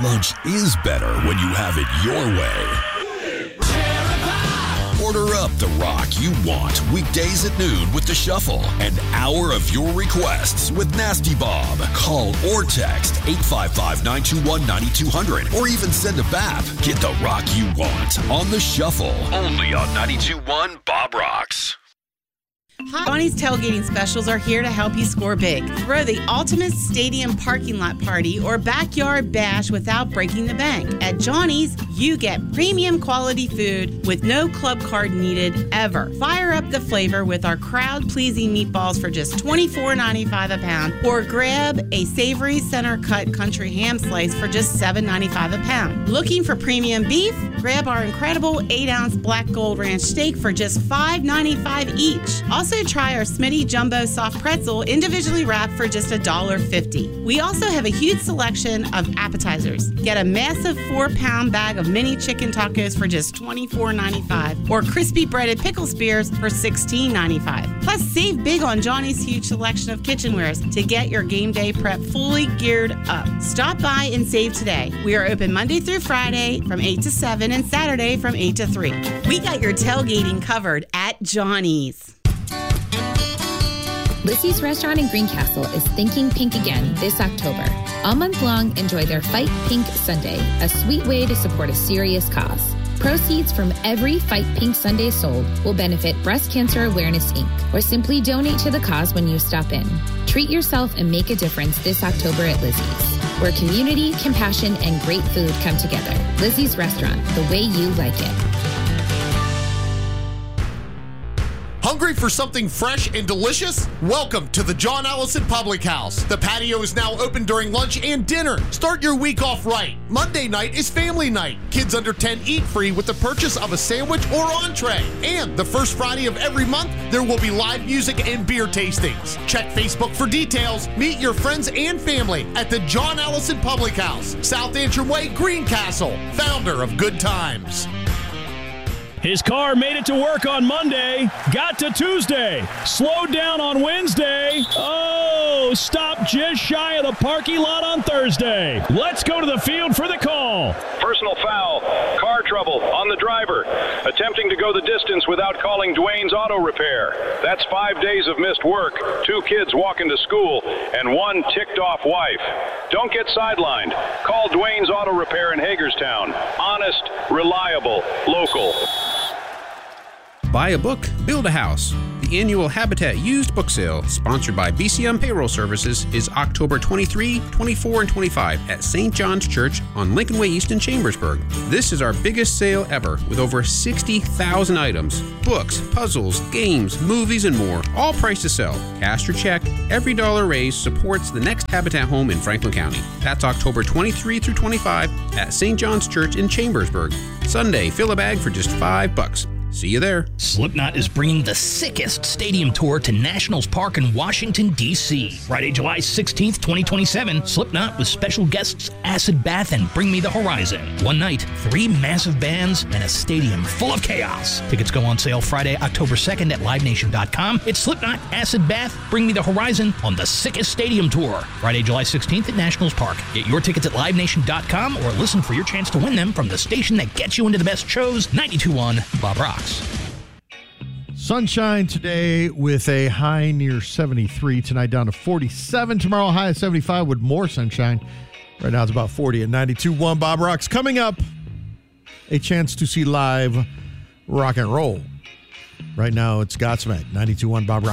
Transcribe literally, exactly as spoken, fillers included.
Lunch is better when you have it your way. Order up the rock you want weekdays at noon with The Shuffle. An hour of your requests with Nasty Bob. Call or text eight five five, nine two one, nine two zero zero or even send a B A P. Get the rock you want on The Shuffle. Only on ninety-two point one Bob Rocks. Johnny's tailgating specials are here to help you score big. Throw the ultimate stadium parking lot party or backyard bash without breaking the bank. At Johnny's, you get premium quality food with no club card needed ever. Fire up the flavor with our crowd-pleasing meatballs for just twenty-four ninety-five a pound, or grab a savory center-cut country ham slice for just seven ninety-five a pound. Looking for premium beef? Grab our incredible eight ounce Black Gold Ranch steak for just five ninety-five each. Also try our Smitty Jumbo Soft Pretzel individually wrapped for just one dollar fifty. We also have a huge selection of appetizers. Get a massive four pound bag of mini chicken tacos for just twenty-four ninety-five, or crispy breaded pickle spears for sixteen ninety-five. Plus, save big on Johnny's huge selection of kitchenwares to get your game day prep fully geared up. Stop by and save today. We are open Monday through Friday from eight to seven and Saturday from eight to three. We got your tailgating covered at Johnny's. Lizzie's Restaurant in Greencastle is thinking pink again this October. All month long, enjoy their Fight Pink Sunday, a sweet way to support a serious cause. Proceeds from every Fight Pink Sunday sold will benefit Breast Cancer Awareness, Incorporated, or simply donate to the cause when you stop in. Treat yourself and make a difference this October at Lizzie's, where community, compassion, and great food come together. Lizzie's Restaurant, the way you like it. Hungry for something fresh and delicious? Welcome to the John Allison Public House. The patio is now open during lunch and dinner. Start your week off right. Monday night is family night. Kids under ten eat free with the purchase of a sandwich or entree. And the first Friday of every month, there will be live music and beer tastings. Check Facebook for details. Meet your friends and family at the John Allison Public House, South Antrim Way, Greencastle, founder of Good Times. His car made it to work on Monday, got to Tuesday, slowed down on Wednesday. Oh, stopped just shy of the parking lot on Thursday. Let's go to the field for the call. Personal foul, car trouble on the driver, attempting to go the distance without calling Dwayne's Auto Repair. That's five days of missed work, two kids walking to school, and one ticked-off wife. Don't get sidelined. Call Dwayne's Auto Repair in Hagerstown. Honest, reliable, local. Buy a book, build a house. The annual Habitat Used Book Sale, sponsored by B C M Payroll Services, is October twenty-third, twenty-fourth, and twenty-fifth at Saint John's Church on Lincoln Way East in Chambersburg. This is our biggest sale ever, with over sixty thousand items. Books, puzzles, games, movies, and more, all priced to sell. Cash or check, every dollar raised supports the next Habitat home in Franklin County. That's October twenty-third through twenty-fifth at Saint John's Church in Chambersburg. Sunday, fill a bag for just five bucks. See you there. Slipknot is bringing the sickest stadium tour to Nationals Park in Washington, D C Friday, July sixteenth, twenty twenty-seven, Slipknot with special guests Acid Bath and Bring Me the Horizon. One night, three massive bands, and a stadium full of chaos. Tickets go on sale Friday, October second at live nation dot com. It's Slipknot, Acid Bath, Bring Me the Horizon on the sickest stadium tour. Friday, July sixteenth at Nationals Park. Get your tickets at live nation dot com or listen for your chance to win them from the station that gets you into the best shows, ninety-two point one Bob Rocks. Sunshine today with a high near seventy-three. Tonight down to forty-seven. Tomorrow high at seventy-five with more sunshine. Right now it's about forty at ninety-two point one Bob Rocks. Coming up, a chance to see live rock and roll. Right now it's Godsmack, ninety-two point one Bob Rocks.